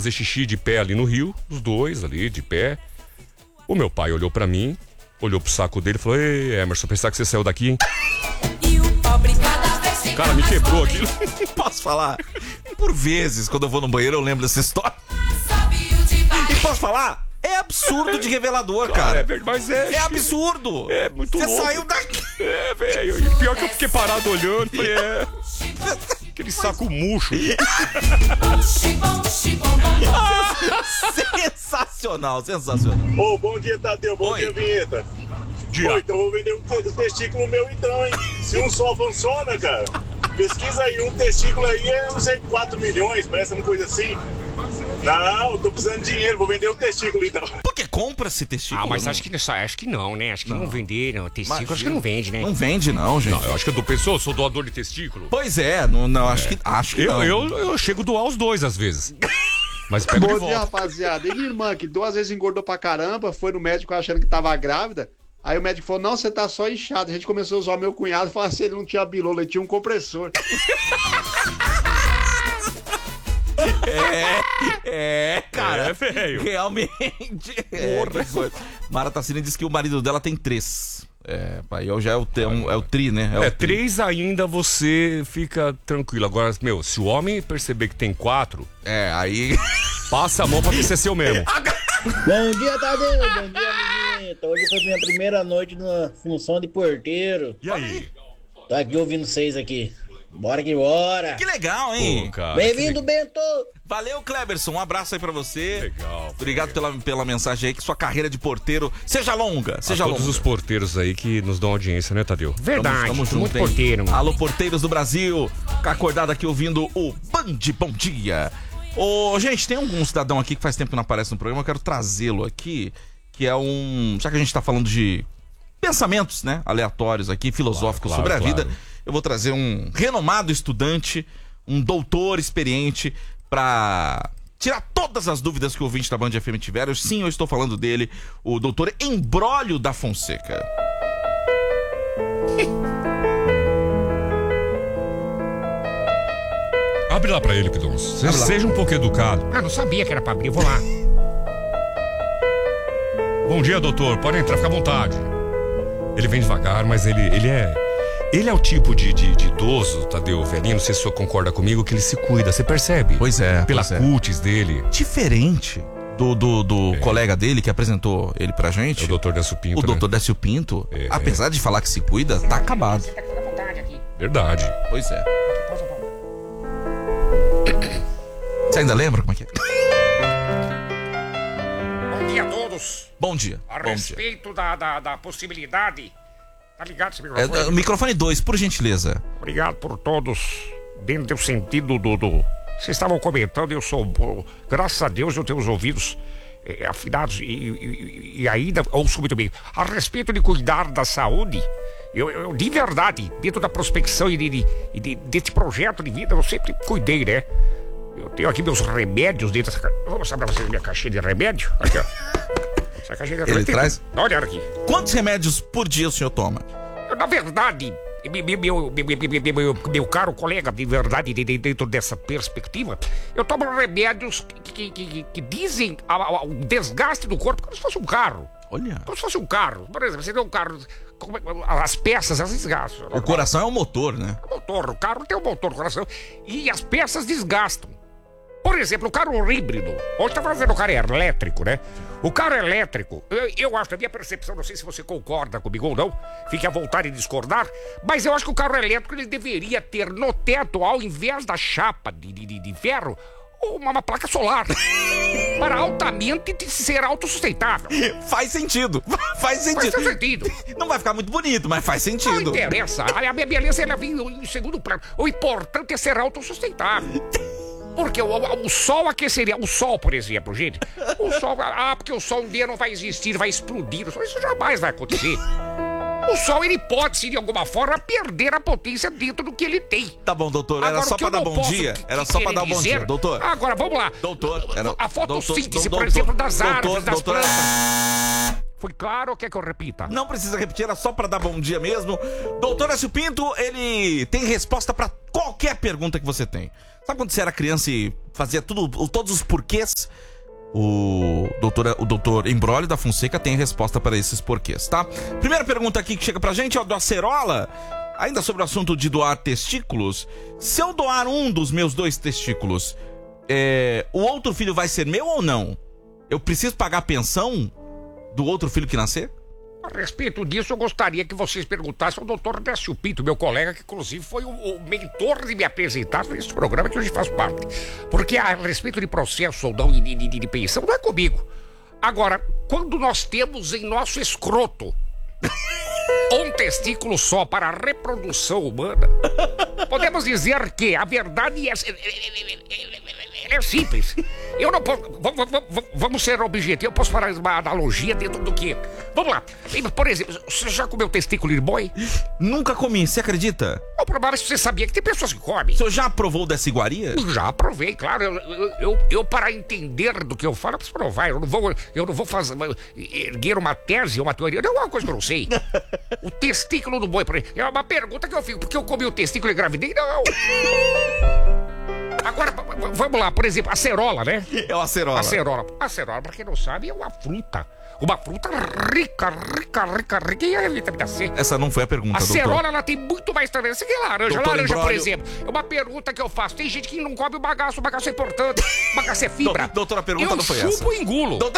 fazer xixi de pé ali no rio, os dois ali de pé. O meu pai olhou pra mim, olhou pro saco dele e falou: ei, Emerson, pensar que você saiu daqui, hein? Cara, me quebrou aquilo. Posso falar? Por vezes, quando eu vou no banheiro, eu lembro dessa história. E posso falar? É absurdo de revelador, cara. É verdade, mas é absurdo. É muito louco. Você saiu daqui. É, velho. E pior que eu fiquei parado olhando. Falei, aquele saco murcho. Sensacional, sensacional. Ô, bom dia, Tadeu. Bom dia, Vinheta. Pô, então vou vender um testículo meu então, hein? Se um só funciona, cara, pesquisa aí, um testículo aí é, não sei, 4 milhões, parece uma coisa assim. Não, eu tô precisando de dinheiro, vou vender um testículo então. Por que compra-se testículo? Mas acho que não, né? Acho que não vender, não. Testículo acho que não vende, né? Não vende, não, gente. Não, eu acho que eu sou doador de testículo. Pois é, não acho que não. Eu chego a doar os dois às vezes. Mas pego de volta. Bom dia, rapaziada. E minha irmã, que 2 vezes engordou pra caramba, foi no médico achando que tava grávida. Aí o médico falou, não, você tá só inchado. A gente começou a usar o meu cunhado e falou assim, ele não tinha bilola, ele tinha um compressor. Cara, velho. Realmente. Mara Tassini disse que o marido dela tem 3. Aí já é o tri, né? 3 ainda você fica tranquilo. Agora, meu, se o homem perceber que tem 4, aí passa a mão pra ver se é seu mesmo. Bom dia, Tadeu. Bom dia, amiguinho. Hoje foi minha primeira noite na função de porteiro. E aí? Tô aqui ouvindo vocês aqui. Bora que bora. Que legal, hein? Bem-vindo, Bento. Valeu, Kleberson. Um abraço aí pra você. Legal. Obrigado pela mensagem aí. Que sua carreira de porteiro seja longa. Todos os porteiros aí que nos dão audiência, né, Tadeu? Verdade. Tamo junto, muito hein? porteiro. Alô, porteiros do Brasil. Fica acordado aqui ouvindo o Band Bom Dia. Gente, tem algum cidadão aqui que faz tempo que não aparece no programa. Eu quero trazê-lo aqui. Que é já que a gente tá falando de pensamentos, né, aleatórios aqui, filosóficos sobre a vida, eu vou trazer um renomado estudante, um doutor experiente pra tirar todas as dúvidas que o ouvinte da Band FM tiveram. Sim, eu estou falando dele, o doutor Embrólio da Fonseca. Abre lá pra ele, Pidons. Seja um pouco educado. Não sabia que era pra abrir, vou lá. Bom dia, doutor. Pode entrar, fica à vontade. Ele vem devagar, mas ele é o tipo de idoso, Tadeu, velhinho, não sei se o senhor concorda comigo, que ele se cuida, você percebe? Pois é. Pela cutis dele. Diferente do colega dele que apresentou ele pra gente. É o doutor Décio Pinto. O doutor Décio Pinto, apesar de falar que se cuida, tá acabado. Você tá à vontade aqui. Verdade. Pois é. Você ainda lembra como é que é? Bom dia a todos. Bom dia. A respeito da possibilidade. Tá ligado esse microfone? O microfone 2, por gentileza. Obrigado por todos. Dentro do sentido do. Vocês estavam comentando, eu sou. Graças a Deus eu tenho os ouvidos afinados e ainda ouço muito bem. A respeito de cuidar da saúde, eu de verdade, dentro da prospecção e desse projeto de vida, eu sempre cuidei, né? Eu tenho aqui meus remédios dentro dessa caixa. Vou mostrar pra vocês minha caixinha de remédio. Aqui, ó. Essa caixinha de remédio. Ele traz? Dá uma olhada aqui. Quantos remédios por dia o senhor toma? Na verdade, meu caro colega, de verdade, dentro dessa perspectiva, eu tomo remédios que dizem o desgaste do corpo como se fosse um carro. Olha. Como se fosse um carro. Por exemplo, você tem um carro, as peças, elas desgastam. O coração é o motor, né? O carro tem o motor, o coração. E as peças desgastam. Por exemplo, o carro híbrido. Hoje tá fazendo o carro elétrico, né? O carro elétrico, eu acho, a minha percepção, não sei se você concorda comigo ou não, fique à vontade de discordar, mas eu acho que o carro elétrico ele deveria ter no teto, ao invés da chapa de ferro, uma placa solar. Para altamente ser autossustentável. Faz sentido. Faz sentido. Não vai ficar muito bonito, mas faz sentido. Não interessa. A minha beleza ela vem em segundo plano. O importante é ser autossustentável. Porque o sol aqueceria. O sol, por exemplo, gente. O sol. Porque o sol um dia não vai existir, vai explodir. Isso jamais vai acontecer. O sol, ele pode, sim, de alguma forma, perder a potência dentro do que ele tem. Tá bom, doutor. Era só pra dar bom dia. Era só pra dar bom dia, doutor. Agora, vamos lá. Doutor. A fotossíntese, por exemplo, das árvores, das plantas. Foi claro ou quer que eu repita? Não precisa repetir, era só pra dar bom dia mesmo. Doutor Écio Pinto, ele tem resposta pra qualquer pergunta que você tem. Sabe quando você era criança e fazia todos os porquês? O doutor Embróglio da Fonseca tem resposta para esses porquês, tá? Primeira pergunta aqui que chega pra gente é o do Acerola. Ainda sobre o assunto de doar testículos. Se eu doar um dos meus 2 testículos, o outro filho vai ser meu ou não? Eu preciso pagar a pensão do outro filho que nascer? A respeito disso, eu gostaria que vocês perguntassem ao doutor Décio Pinto, meu colega, que inclusive foi o mentor de me apresentar nesse programa que hoje faz parte. Porque a respeito de processo ou não de pensão, não é comigo. Agora, quando nós temos em nosso escroto um testículo só para a reprodução humana, podemos dizer que a verdade é simples. Eu não posso. Vamos ser objetivos. Eu posso falar uma analogia dentro do quê? Vamos lá. Por exemplo, você já comeu testículo de boi? Nunca comi, você acredita? O problema é que você sabia que tem pessoas que comem. O senhor já provou dessa iguaria? Já provei, claro. Eu para entender do que eu falo, eu preciso provar. Eu não vou erguer uma tese ou uma teoria. Não é uma coisa que eu não sei. O testículo do boi, por exemplo, é uma pergunta que eu fico. Porque eu comi o testículo e engravidei? Não. Agora, vamos lá, por exemplo, a acerola, né? É o acerola. A acerola, pra quem não sabe, é uma fruta. Uma fruta rica e a vitamina C. Essa não foi a pergunta, doutor. A acerola, ela tem muito mais também. Você quer laranja? Doutor Laranja, Embróglio. por exemplo. É uma pergunta que eu faço. Tem gente que não come o bagaço é importante. O bagaço é fibra. Doutora, a pergunta não foi essa. Eu chupo e engulo. Doutor...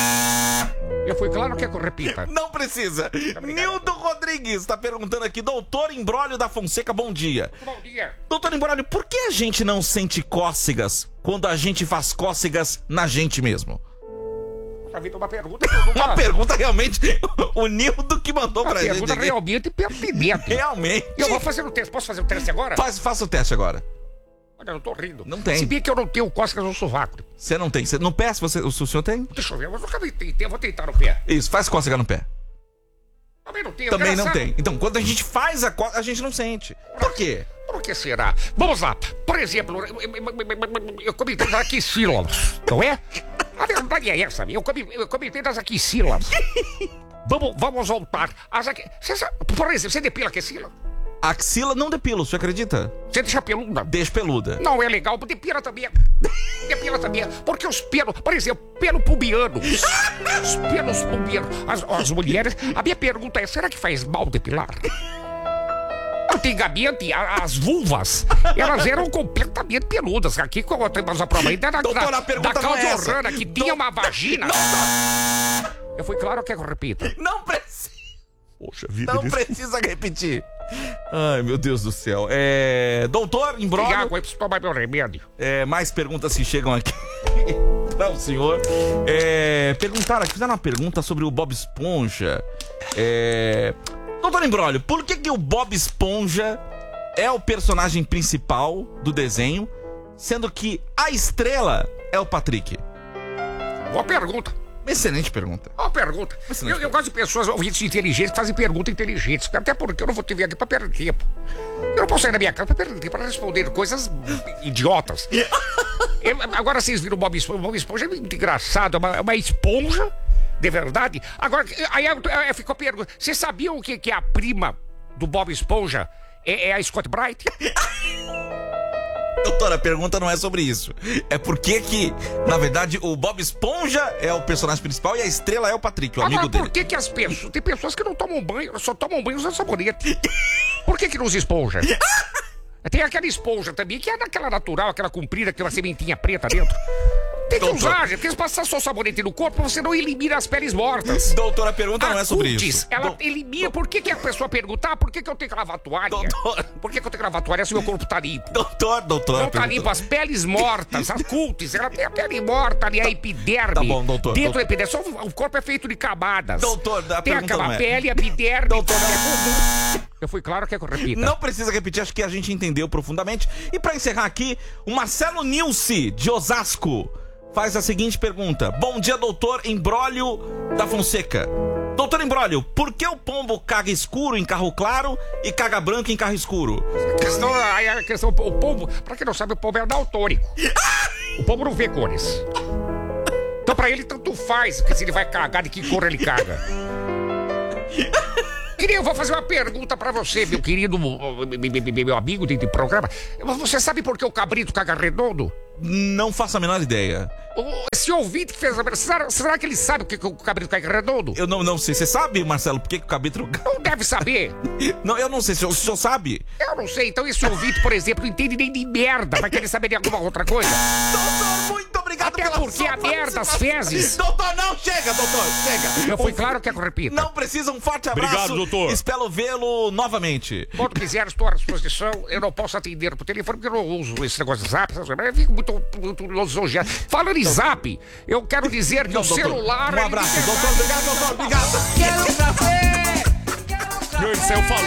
Eu fui claro, quer que eu repita? Não precisa. Nildo Rodrigues tá perguntando aqui, doutor Embróglio da Fonseca, bom dia. Bom dia. Doutor Embróglio, por que a gente não sente cócegas quando a gente faz cócegas na gente mesmo? Tá vindo uma pergunta. Uma pergunta realmente, o Nildo que mandou pra gente. Uma pergunta realmente pertinente. Realmente. Eu vou fazer um teste. Posso fazer um teste agora? Faça o teste agora. Olha, eu tô rindo. Não tem. Se bem que eu não tenho cócegas no sovaco. Você não tem. No pé, o senhor tem? Deixa eu ver, eu nunca tentei. Eu vou tentar no pé. Isso, faz cócega no pé. Também não tenho. Também não tem. Então, quando a gente faz a cócega, a gente não sente. Por quê? Por que será? Vamos lá. Por exemplo, eu comentei das axilas, não é? A verdade é essa, eu comentei das axilas. Vamos voltar. Por exemplo, você depila a axila? A axila não depila, você acredita? Você deixa peluda? Deixa peluda. Não é legal, depila também. Depila também. Porque os pelos, por exemplo, pelo pubiano. Os pelos pubianos. As mulheres. A minha pergunta é: será que faz mal depilar? Antigamente, as vulvas, elas eram completamente peludas. Aqui, quando temos a prova ainda da Cláudia Hanna, que tinha uma vagina. Eu fui claro, quer que eu repita? Não precisa. Poxa vida. Não precisa repetir. Ai, meu Deus do céu. Doutor Embróglio. Água, eu preciso tomar meu remédio. Mais perguntas se chegam aqui. Não, senhor. Perguntaram aqui, fizeram uma pergunta sobre o Bob Esponja. Doutor Embróglio, por que o Bob Esponja é o personagem principal do desenho, sendo que a estrela é o Patrick? Boa pergunta. Excelente pergunta. Boa pergunta. Eu gosto de pessoas ouvintes inteligentes que fazem perguntas inteligentes. Até porque eu não vou te vir aqui pra perder tempo. Eu não posso sair da minha casa pra perder tempo, pra responder coisas idiotas. Agora vocês viram o Bob Esponja. O Bob Esponja é muito engraçado. É uma esponja. De verdade? Agora, aí ficou a pergunta. Vocês sabiam o que é a prima do Bob Esponja? É a Scott Bright? Doutora, a pergunta não é sobre isso. É porque que, na verdade, o Bob Esponja é o personagem principal e a estrela é o Patrick, o amigo dele. Por que as pessoas... Tem pessoas que não tomam banho, só tomam banho usando sabonete. Por que não usa esponja? Tem aquela esponja também, que é daquela natural, aquela comprida, aquela sementinha preta dentro. Tem que usar, porque se passar só sabonete no corpo, você não elimina as peles mortas. Doutora, a pergunta não é sobre isso. Ela elimina. Por que a pessoa pergunta? Por que eu tenho que lavar a toalha? Doutor. Por que eu tenho que lavar a toalha se meu corpo tá limpo? Doutor. Não tá limpo, as peles mortas, as cultis, ela tem a pele morta ali, a epiderme. Tá bom, doutor. Dentro da epiderme, o corpo é feito de camadas. Doutor, a tem pergunta aquela não é. pele, a epiderme. Doutor, Eu fui claro, quer que eu repita? Não precisa repetir, acho que a gente entendeu profundamente. E pra encerrar aqui, o Marcelo Nilce, de Osasco, faz a seguinte pergunta. Bom dia, doutor Embróglio da Fonseca. Doutor Embróglio, por que o pombo caga escuro em carro claro e caga branco em carro escuro? A questão, o pombo, pra quem não sabe, o pombo é daltônico. O pombo não vê cores. Então pra ele tanto faz, que se ele vai cagar, de que cor ele caga. Eu vou fazer uma pergunta pra você, meu querido, meu amigo de programa. Você sabe por que o cabrito caga redondo? Não faço a menor ideia. Esse ouvinte que fez a... Será que ele sabe por que o cabrito caga redondo? Eu não sei. Você sabe, Marcelo, por que o cabrito... Não deve saber. Não, eu não sei. O senhor sabe? Eu não sei. Então esse ouvinte, por exemplo, não entende nem de merda. Vai querer saber de alguma outra coisa? Doutor, muito obrigado até porque a merda, as fezes... Doutor, não, chega, doutor, chega. Eu fui claro que eu repito. Não precisa, um forte abraço. Obrigado, doutor. Espero vê-lo novamente. Quando quiser, estou à disposição. Eu não posso atender por telefone, porque eu não uso esse negócio de zap. Eu fico muito lisonjeado. Falando em zap, eu quero dizer que o celular... Um abraço, doutor, obrigado, doutor, obrigado. Meu, ele saiu falando.